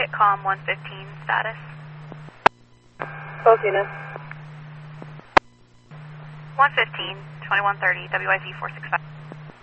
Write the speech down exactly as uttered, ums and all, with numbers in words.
Vietcom one fifteen status. Focus. one fifteen, twenty-one thirty, W I Z four six five.